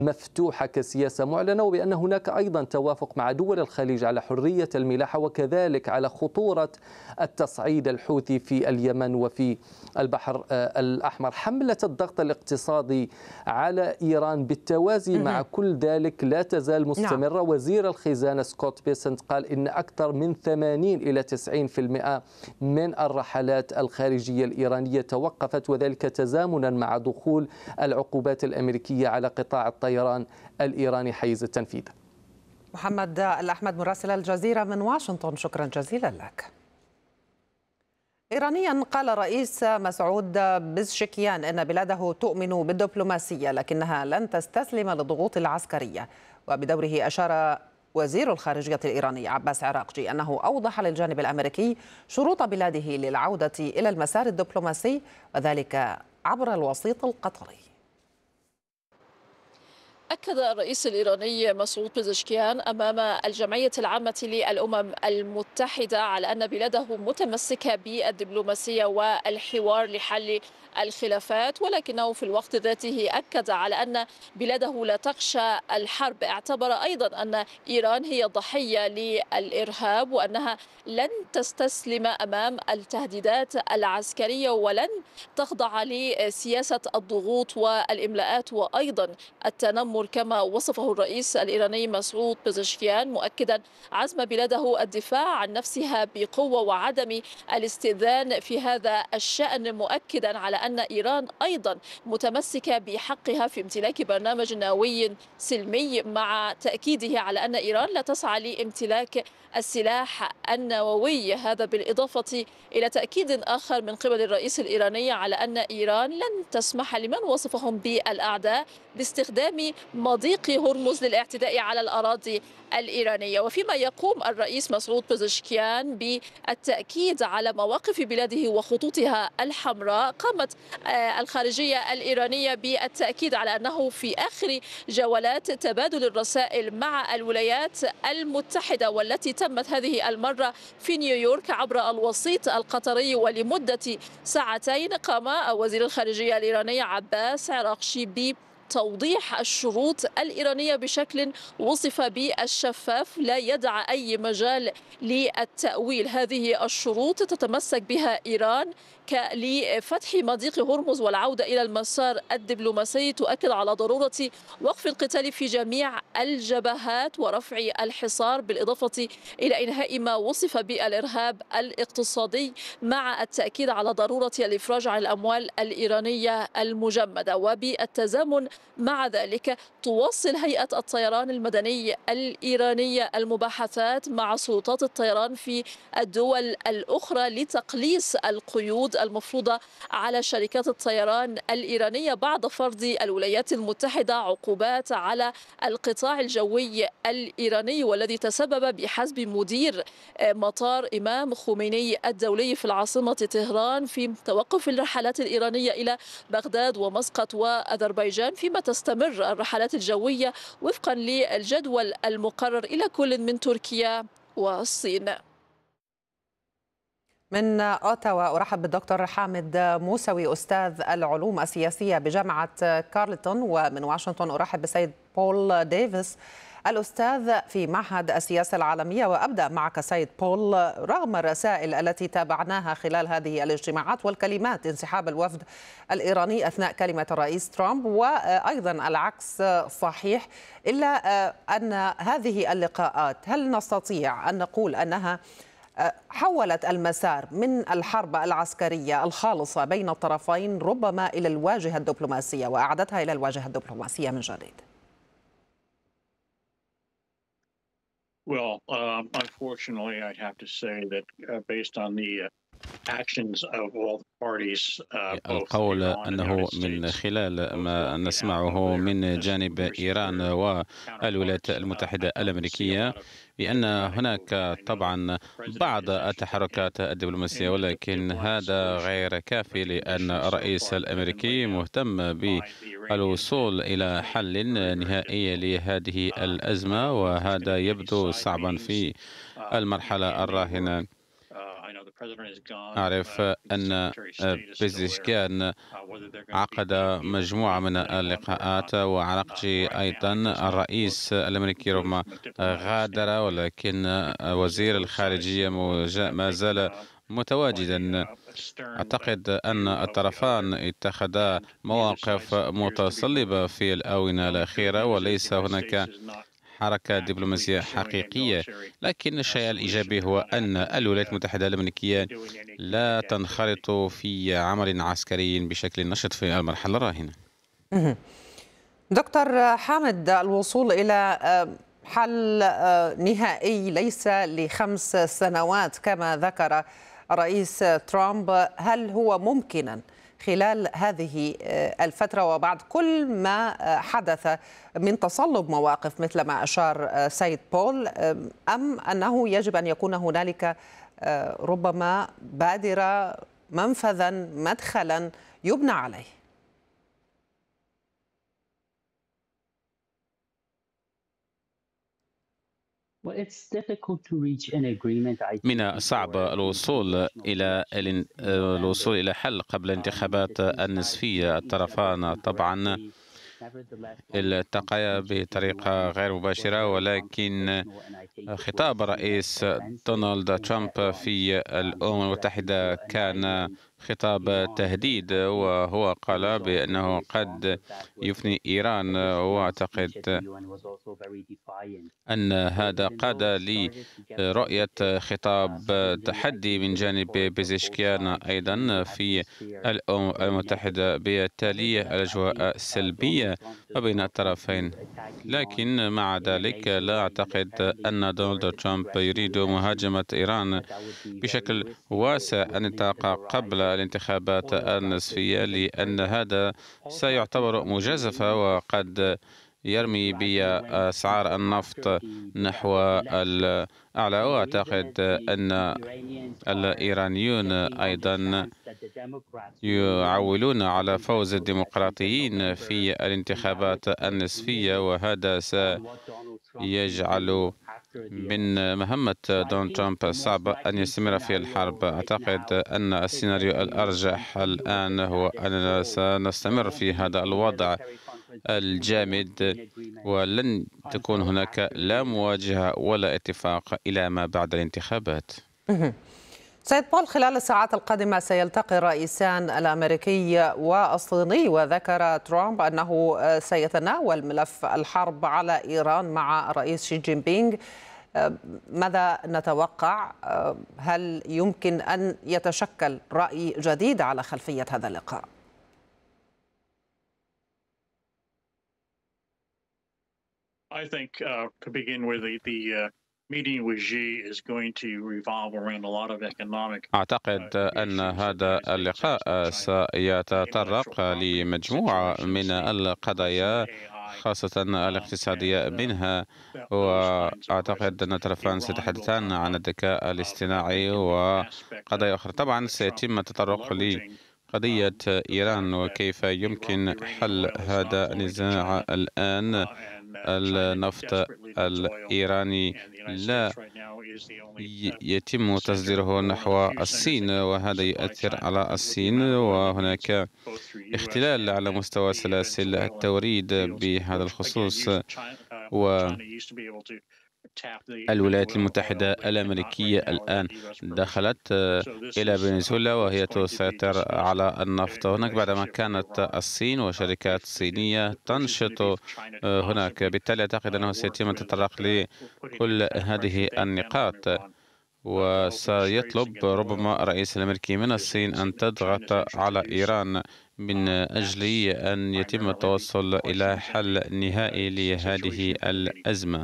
مفتوحة كسياسة معلنة، وبأن هناك أيضا توافق مع دول الخليج على حرية الملاحة وكذلك على خطورة التصعيد الحوثي في اليمن وفي البحر الأحمر. حملة الضغط الاقتصادي على إيران بالتوازي مع كل ذلك لا تزال مستمرة. وزير الخزانة سكوت بيسنت قال إن أكثر من 80 إلى 90% من الرحلات الخارجية الإيرانية توقفت، وذلك تزامنا مع دخول العقوبات الأمريكية على قطاع الطيران الإيراني حيز التنفيذ. محمد الأحمد مراسل الجزيرة من واشنطن، شكرا جزيلا لك. إيرانيا قال الرئيس مسعود بزشكيان إن بلاده تؤمن بالدبلوماسية لكنها لن تستسلم للضغوط العسكرية. وبدوره أشار وزير الخارجية الإيراني عباس عراقجي أنه أوضح للجانب الأمريكي شروط بلاده للعودة إلى المسار الدبلوماسي، وذلك عبر الوسيط القطري. أكد الرئيس الإيراني مسعود بزشكيان أمام الجمعية العامة للأمم المتحدة على أن بلاده متمسكة بالدبلوماسية والحوار لحل الخلافات، ولكنه في الوقت ذاته أكد على أن بلاده لا تخشى الحرب. اعتبر أيضا أن إيران هي ضحية للإرهاب وأنها لن تستسلم أمام التهديدات العسكرية ولن تخضع لسياسة الضغوط والإملاءات وأيضا التنمر كما وصفه الرئيس الإيراني مسعود بزشكيان، مؤكدا عزم بلاده الدفاع عن نفسها بقوة وعدم الاستئذان في هذا الشأن، مؤكدا على أن إيران أيضا متمسكة بحقها في امتلاك برنامج نووي سلمي، مع تأكيده على أن إيران لا تسعى لامتلاك السلاح النووي. هذا بالإضافة إلى تأكيد آخر من قبل الرئيس الإيراني على أن إيران لن تسمح لمن وصفهم بالأعداء باستخدام مضيق هرمز للاعتداء على الأراضي الإيرانية. وفيما يقوم الرئيس مسعود بزشكيان بالتأكيد على مواقف بلاده وخطوطها الحمراء، قامت الخارجية الإيرانية بالتأكيد على أنه في آخر جولات تبادل الرسائل مع الولايات المتحدة والتي تمت هذه المرة في نيويورك عبر الوسيط القطري ولمدة ساعتين، قام وزير الخارجية الإيراني عباس عراقجي توضيح الشروط الإيرانية بشكل وصف بالشفاف لا يدع أي مجال للتأويل. هذه الشروط تتمسك بها إيران لفتح مضيق هرمز والعودة إلى المسار الدبلوماسي، تؤكد على ضرورة وقف القتال في جميع الجبهات ورفع الحصار، بالإضافة إلى إنهاء ما وصف بالإرهاب الاقتصادي، مع التأكيد على ضرورة الإفراج عن الأموال الإيرانية المجمدة. وبالتزامن مع ذلك تواصل هيئة الطيران المدني الإيرانية المباحثات مع سلطات الطيران في الدول الأخرى لتقليص القيود المفروضة على شركات الطيران الإيرانية بعد فرض الولايات المتحدة عقوبات على القطاع الجوي الإيراني، والذي تسبب بحسب مدير مطار إمام خميني الدولي في العاصمة طهران في توقف الرحلات الإيرانية إلى بغداد ومسقط وأذربيجان، فيما تستمر الرحلات الجوية وفقا للجدول المقرر إلى كل من تركيا والصين. من أوتاوا أرحب بالدكتور حامد موسوي أستاذ العلوم السياسية بجامعة كارلتون، ومن واشنطن أرحب بسيد بول ديفيس الأستاذ في معهد السياسة العالمية. وأبدأ معك سيد بول، رغم الرسائل التي تابعناها خلال هذه الاجتماعات والكلمات انسحاب الوفد الإيراني أثناء كلمة الرئيس ترامب وأيضا العكس صحيح، إلا أن هذه اللقاءات هل نستطيع أن نقول أنها حولت المسار من الحرب العسكرية الخالصة بين الطرفين ربما إلى الواجهة الدبلوماسية وأعادتها إلى الواجهة الدبلوماسية من جديد؟ Well, unfortunately, I'd have to say that based on the actions of all the parties, القول أنه من خلال ما نسمعه من جانب إيران والولايات المتحدة الأمريكية بأن هناك طبعا بعض التحركات الدبلوماسية، ولكن هذا غير كافي لأن الرئيس الأمريكي مهتم بالوصول إلى حل نهائي لهذه الأزمة، وهذا يبدو صعبا في المرحلة الراهنة. أعرف أن بيزيشكيان عقد مجموعة من اللقاءات، وعرقجي أيضا الرئيس الأمريكي ربما غادر، ولكن وزير الخارجية ما زال متواجدا. أعتقد أن الطرفان اتخذا مواقف متصلبة في الآونة الأخيرة، وليس هناك حركة دبلوماسية حقيقية. لكن الشيء الإيجابي هو أن الولايات المتحدة الأمريكية لا تنخرط في عمل عسكري بشكل نشط في المرحلة الراهنة. دكتور حامد، الوصول إلى حل نهائي ليس ل5 سنوات كما ذكر الرئيس ترامب، هل هو ممكنا خلال هذه الفترة وبعد كل ما حدث من تصلب مواقف مثل ما أشار سيد بول، أم أنه يجب أن يكون هنالك ربما بادرة، منفذا، مدخلا يبنى عليه؟ من الصعب الوصول إلى حل قبل الانتخابات النصفية. الطرفان طبعا التقيا بطريقة غير مباشرة، ولكن خطاب الرئيس دونالد ترامب في الأمم المتحدة كان خطاب تهديد، وهو قال بأنه قد يفني إيران. وأعتقد أن هذا قاد لرؤية خطاب تحدي من جانب بيزيشكيان أيضا في الأمم المتحدة، بالتالي الأجواء سلبية ما بين الطرفين. لكن مع ذلك لا أعتقد أن دونالد ترامب يريد مهاجمة إيران بشكل واسع النطاق قبل الانتخابات النصفية، لأن هذا سيعتبر مجازفة وقد يرمي بأسعار النفط نحو الأعلى. وأعتقد أن الإيرانيون أيضا يعولون على فوز الديمقراطيين في الانتخابات النصفية، وهذا سيجعل من مهمة دونالد ترامب صعب أن يستمر في الحرب. أعتقد أن السيناريو الأرجح الآن هو أننا سنستمر في هذا الوضع الجامد، ولن تكون هناك لا مواجهة ولا اتفاق إلى ما بعد الانتخابات. سيد بول، خلال الساعات القادمة سيلتقي الرئيسان الأمريكي والصيني، وذكر ترامب أنه سيتناول ملف الحرب على إيران مع الرئيس شي جين بينغ. ماذا نتوقع؟ هل يمكن أن يتشكل رأي جديد على خلفية هذا اللقاء؟ I think to begin with, the meeting with Xi is going to revolve around a lot of economic. أعتقد أن هذا اللقاء سيتطرق لمجموعة من القضايا خاصة الاقتصادية منها، وأعتقد أن الطرفان سيتحدثان عن الذكاء الاصطناعي وقضايا أخرى. طبعا سيتم التطرق لقضية إيران وكيف يمكن حل هذا النزاع الآن. النفط الإيراني لا يتم تصديره نحو الصين، وهذا يؤثر على الصين، وهناك اختلال على مستوى سلاسل التوريد بهذا الخصوص. الولايات المتحدة الأمريكية الآن دخلت إلى فنزويلا وهي تسيطر على النفط هناك بعدما كانت الصين وشركات صينية تنشط هناك. بالتالي أعتقد أنه سيتم التطرق لكل هذه النقاط، وسيطلب ربما الرئيس الأمريكي من الصين أن تضغط على إيران من أجل أن يتم التوصل إلى حل نهائي لهذه الأزمة.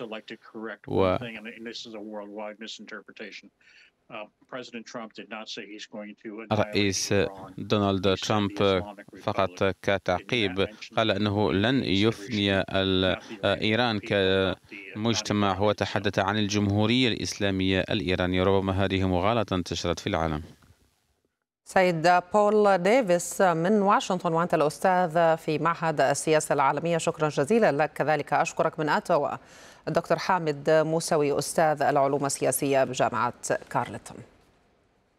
الرئيس دونالد ترامب فقط كتعقيب قال أنه لن يفني إيران كمجتمع، هو تحدث عن الجمهورية الإسلامية الإيرانية. ربما هذه مغالطة انتشرت في العالم. سيد بول ديفيس من واشنطن، وأنت الأستاذ في معهد السياسة العالمية، شكرا جزيلا لك. كذلك أشكرك من أوتاوا الدكتور حامد موسوي أستاذ العلوم السياسية بجامعة كارلتون.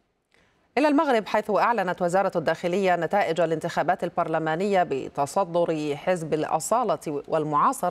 إلى المغرب، حيث أعلنت وزارة الداخلية نتائج الانتخابات البرلمانية بتصدر حزب الأصالة والمعاصرة